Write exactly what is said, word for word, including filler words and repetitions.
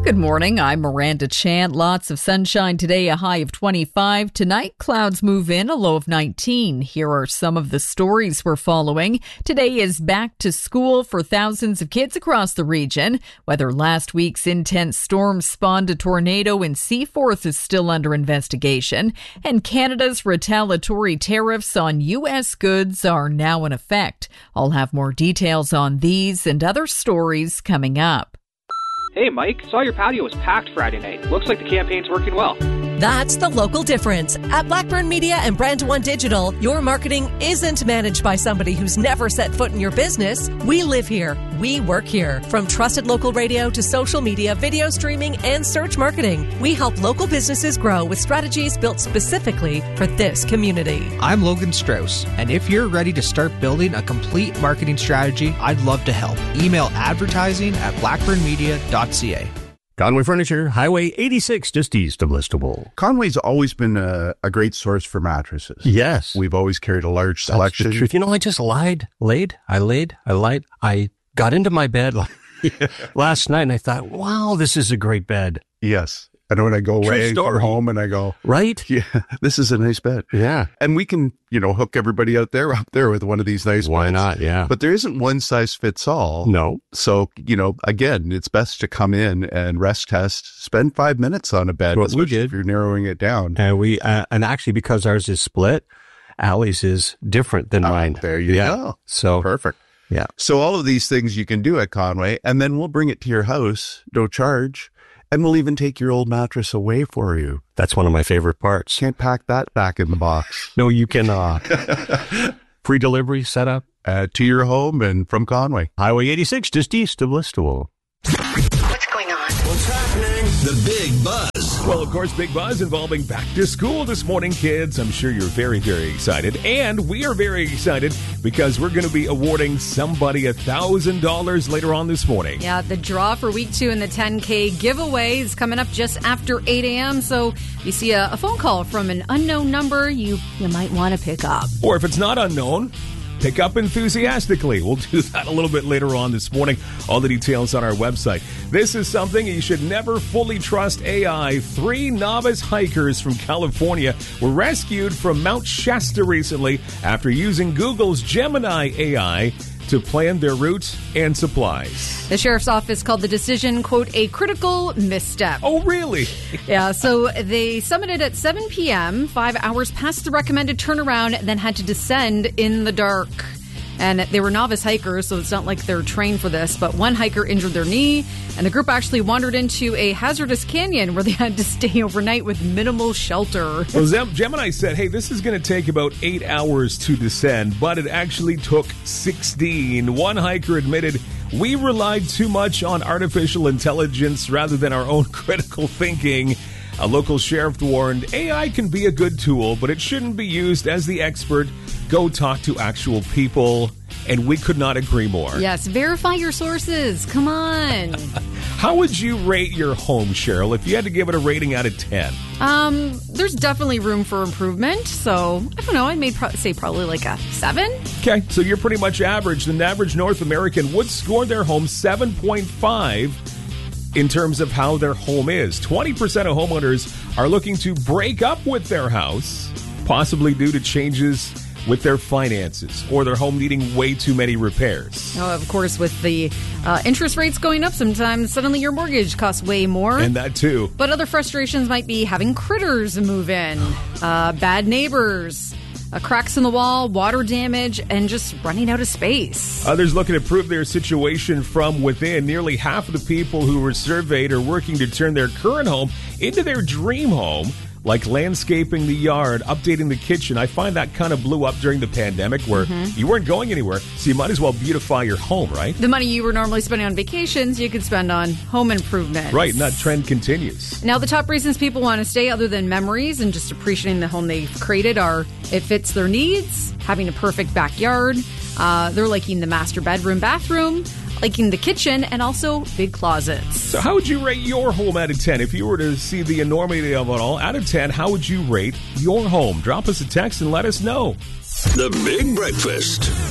Good morning. I'm Miranda Chant. Lots of sunshine today, a high of twenty-five. Tonight, clouds move in, a low of nineteen. Here are some of the stories we're following. Today is back to school for thousands of kids across the region. Whether last week's intense storm spawned a tornado in Seaforth is still under investigation. And Canada's retaliatory tariffs on U S goods are now in effect. I'll have more details on these and other stories coming up. Hey, Mike, saw your patio was packed Friday night. Looks like the campaign's working well. That's the local difference. At Blackburn Media and Brand One Digital, your marketing isn't managed by somebody who's never set foot in your business. We live here. We work here. From trusted local radio to social media, video streaming, and search marketing, we help local businesses grow with strategies built specifically for this community. I'm Logan Strauss, and if you're ready to start building a complete marketing strategy, I'd love to help. Email advertising at blackburn media dot c a. Conway Furniture, Highway eighty-six, just east of Listowel. Conway's always been a, a great source for mattresses. Yes. We've always carried a large That's selection. the truth. You know, I just lied, laid, I laid, I lied. I got into my bed yeah. last night and I thought, wow, this is a great bed. Yes. And when I go away and come home and I go, right? Yeah, this is a nice bed. Yeah. And we can, you know, hook everybody out there up there with one of these nice Why beds. not? Yeah. But there isn't one size fits all. No. So, you know, again, it's best to come in and rest test, spend five minutes on a bed. What we did. If you're narrowing it down. And we, uh, and actually because ours is split, Allie's is different than Oh, mine. there you yeah. go. So Perfect. Yeah. So all of these things you can do at Conway, and then we'll bring it to your house, no charge. And we'll even take your old mattress away for you. That's one of my favorite parts. Can't pack that back in the box. No, you cannot. Free delivery set up uh, to your home and from Conway. Highway eighty-six, just east of Listowel. What's going on? What's happening? The Big Buzz. Well, of course, big buzz involving back to school this morning, kids. I'm sure you're very, very excited. And we are very excited because we're going to be awarding somebody one thousand dollars later on this morning. Yeah, the draw for week two in the ten K giveaway is coming up just after eight a.m. So you see a, a phone call from an unknown number you, you might want to pick up. Or if it's not unknown, pick up enthusiastically. We'll do that a little bit later on this morning. All the details on our website. This is something you should never fully trust A I. Three novice hikers from California were rescued from Mount Shasta recently after using Google's Gemini A I to plan their route and supplies. The sheriff's office called the decision, quote, a critical misstep. Oh, really? Yeah, so they summited at seven p.m., five hours past the recommended turnaround, then had to descend in the dark. And they were novice hikers, so it's not like they're trained for this. But one hiker injured their knee, and the group actually wandered into a hazardous canyon where they had to stay overnight with minimal shelter. Well, Gemini said, hey, this is going to take about eight hours to descend, but it actually took sixteen. One hiker admitted, we relied too much on artificial intelligence rather than our own critical thinking. A local sheriff warned, A I can be a good tool, but it shouldn't be used as the expert. Go talk to actual people. And we could not agree more. Yes, verify your sources. Come on. How would you rate your home, Cheryl, if you had to give it a rating out of ten? Um, there's definitely room for improvement. So, I don't know, I'd maybe pro- say probably like a seven. Okay, so you're pretty much average. The average North American would score their home seven point five in terms of how their home is. twenty percent of homeowners are looking to break up with their house, possibly due to changes with their finances or their home needing way too many repairs. Oh, of course, with the uh, interest rates going up, sometimes suddenly your mortgage costs way more. And that too. But other frustrations might be having critters move in, uh, bad neighbors, uh, cracks in the wall, water damage, and just running out of space. Others looking to improve their situation from within. Nearly half of the people who were surveyed are working to turn their current home into their dream home, like landscaping the yard, updating the kitchen. I find that kind of blew up during the pandemic where mm-hmm. you weren't going anywhere, so you might as well beautify your home, right? The money you were normally spending on vacations, you could spend on home improvements. Right, and that trend continues. Now, the top reasons people want to stay, other than memories and just appreciating the home they've created, are it fits their needs, having a perfect backyard, uh, they're liking the master bedroom, bathroom, liking the kitchen, and also big closets. So how would you rate your home out of ten? If you were to see the enormity of it all, out of ten, how would you rate your home? Drop us a text and let us know. The Big Breakfast.